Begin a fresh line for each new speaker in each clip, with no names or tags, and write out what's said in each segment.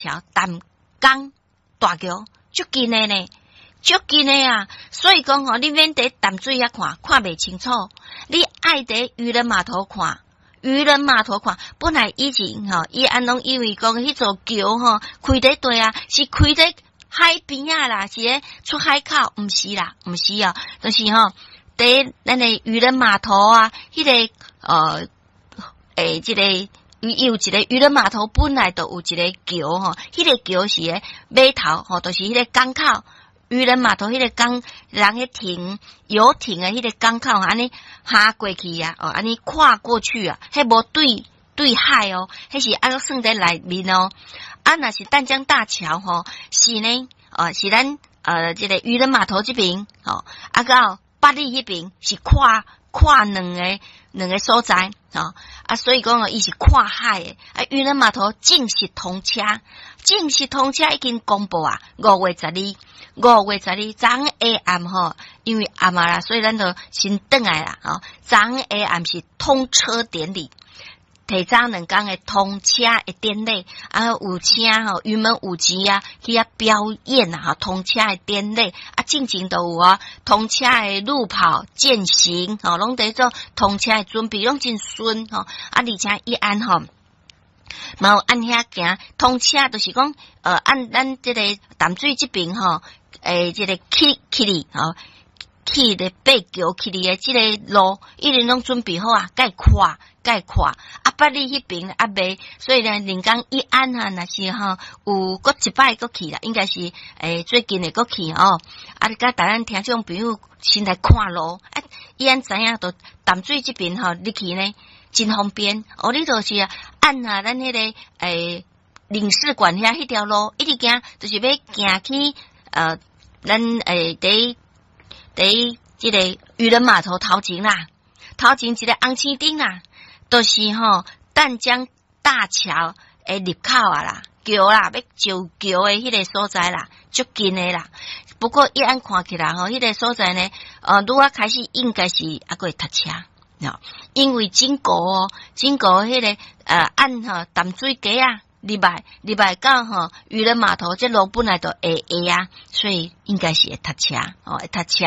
桥淡江大桥足近的呢，足近的啊！所以讲吼，你免伫淡水遐看袂清楚，你爱伫渔人码头看。渔人码头看，本来以前吼，伊安拢以为讲迄座桥吼开伫对啊，是开伫海边啊啦，是咧出海口，毋是啦，毋是啊，就是吼，伫咱诶渔人码头啊，迄个即个有一个渔人码头本来就有一个桥吼，迄个桥是咧码头吼，就是迄个港口。渔人码头迄个港，人迄停游艇诶，迄个港口安尼下过去啊，安尼跨过去啊，迄无对海哦，迄是安算在内面哦。啊，若是淡江大桥吼，是呢，是咱即个渔人码头这边哦，啊到八里迄边是跨两个所在啊，所以讲伊是跨海诶，啊，渔人码头正式通车已经公布啊，5月12早上下暗吼，因为暗啊啦，所以咱就先转来啦早上下暗是通车典礼，提早2天的通车的典礼啊，有请吼云门舞集啊去遐表演啊，通车的典礼啊，进前都有啊，通车的路跑践行拢在做通车的准备，拢真顺啊，而且伊安吼。嘛有按遐行通车，就是讲按咱这个淡水这边吼，这个去的八桥去的这个路，一直拢准备好啊，该跨啊，八里迄边啊未，所以呢，人工一按若是吼有搁一摆搁去啦，应该是最近的搁去啊，甲大家听众朋友先来看路啊，伊安知影都淡水这边吼，你去呢？真方便，你就是按咱迄个领事馆遐迄条路，一直行，就是要行去咱伫即个渔人码头头前啦，头前一个红青顶啦，就是吼淡江大桥诶入口啊啦，桥啦，要上桥诶迄个所在啦，足近诶啦。不过一按看起来吼，迄个所在呢，愈啊开始应该是还会塞车。因为经过迄个按淡水街啊，入来到渔人码头这路本来就下啊，所以应该是会塞车会塞车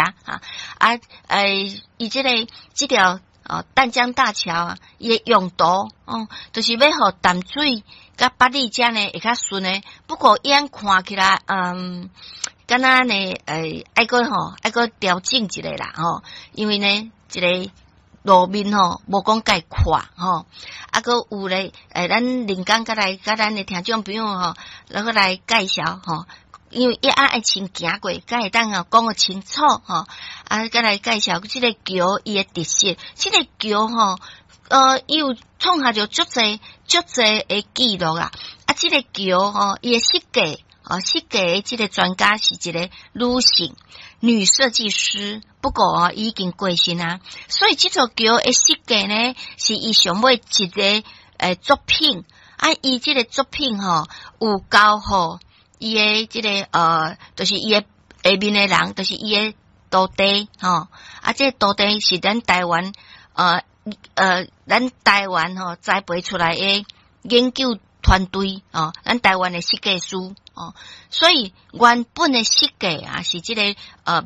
伊这条淡江大桥啊，伊的用途就是要互淡水甲八里遮呢会较顺诶。不过伊按看起来敢若呢爱个调整一下啦因为呢一个。路面无讲介快个有咧咱人工甲咱的听众朋友然后来介绍因为一爱先行过，才会当讲个清楚甲来介绍即个桥伊的特色，即个桥伊有创下着足侪的记录啊！即个桥伊的设计的即个专家是一个女设计师，不过已经过身啊，所以这座桥的设计呢，是伊上尾一个作品伊这个作品有交互伊的这个就是伊的下面的人，就是伊的土地这土地是咱台湾咱台湾栽培出来的研究团队咱台湾的设计师所以原本的设计啊是这个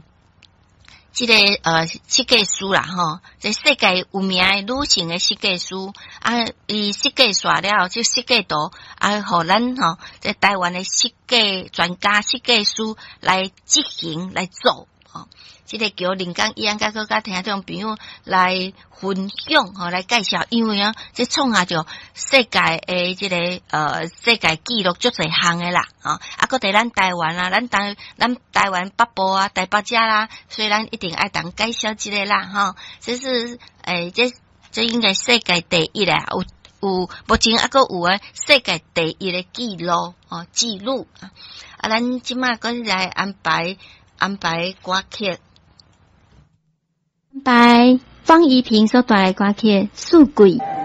设计师啦这世界有名的女性的设计师伊设计煞了这设计图互咱这台湾的设计专家设计师来执行来做这个桥人工伊甲佮听众朋友来分享来介绍，因为这创下着世界的这个世界纪录足侪项的啦佮伫咱台湾啦，咱台湾北部啊台北遮啦，所以咱一定爱当介绍这个啦这是这应该世界第一啦，有目前还有世界第一的记录咱即马搁来安排歌曲。
安排方怡萍所带来歌曲《素桂》。